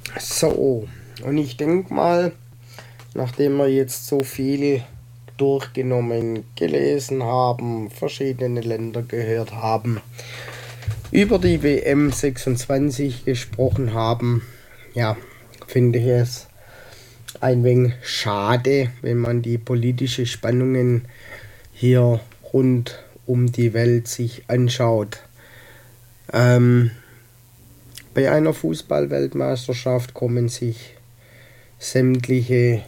So, und ich denke mal, nachdem wir jetzt so viel durchgenommen, gelesen haben, verschiedene Länder gehört haben, über die WM 26 gesprochen haben, ja, finde ich es ein wenig schade, wenn man die politischen Spannungen hier rund um die Welt sich anschaut. Ähm, Bei einer Fußballweltmeisterschaft kommen sich sämtliche,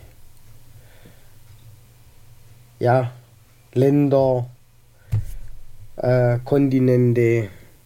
ja, Länder, Kontinente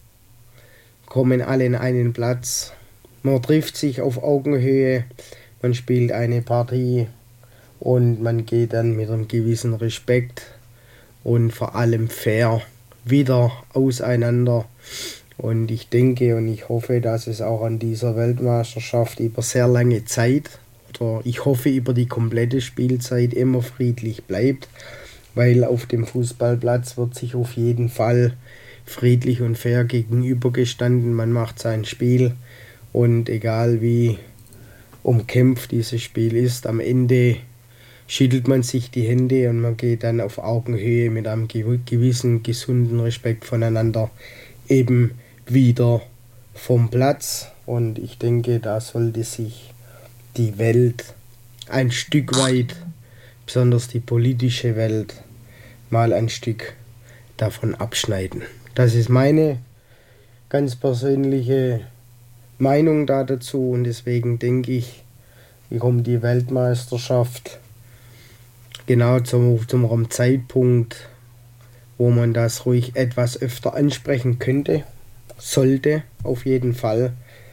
kommen alle in einen Platz. Man trifft sich auf Augenhöhe, man spielt eine Partie und man geht dann mit einem gewissen Respekt und vor allem fair wieder auseinander. Und ich denke und ich hoffe, dass es auch an dieser Weltmeisterschaft über sehr lange Zeit oder ich hoffe über die komplette Spielzeit immer friedlich bleibt, weil auf dem Fußballplatz wird sich auf jeden Fall friedlich und fair gegenübergestanden. Man macht sein Spiel und egal wie umkämpft dieses Spiel ist, am Ende schüttelt man sich die Hände und man geht dann auf Augenhöhe mit einem gewissen gesunden Respekt voneinander eben wieder vom Platz. Und ich denke, da sollte sich die Welt ein Stück weit, besonders die politische Welt, mal ein Stück davon abschneiden. Das ist meine ganz persönliche Meinung da dazu und deswegen denke ich, wie kommt die Weltmeisterschaft genau zum Zeitpunkt, wo man das ruhig etwas öfter ansprechen könnte, sollte auf jeden Fall,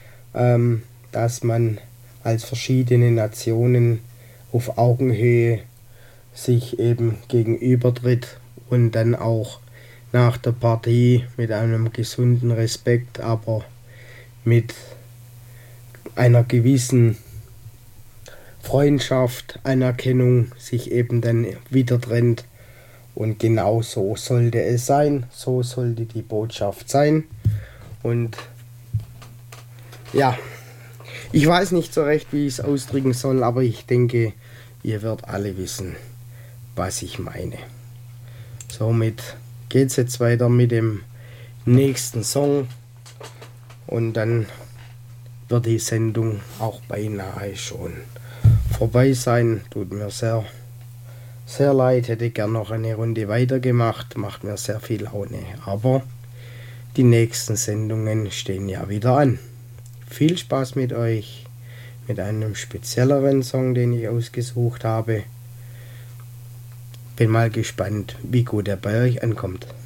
dass man als verschiedene Nationen auf Augenhöhe sich eben gegenübertritt und dann auch nach der Partie mit einem gesunden Respekt, aber mit einer gewissen Freundschaft, Anerkennung sich eben dann wieder trennt. Und genau so sollte es sein, so sollte die Botschaft sein. Und ja, ich weiß nicht so recht, wie ich es ausdrücken soll, aber ich denke, ihr werdet alle wissen, was ich meine. Somit geht es jetzt weiter mit dem nächsten Song und dann wird die Sendung auch beinahe schon vorbei sein. Tut mir sehr, sehr leid, hätte gern noch eine Runde weitergemacht, macht mir sehr viel Laune, aber die nächsten Sendungen stehen ja wieder an. Viel Spaß mit euch, mit einem spezielleren Song, den ich ausgesucht habe. Bin mal gespannt, wie gut er bei euch ankommt.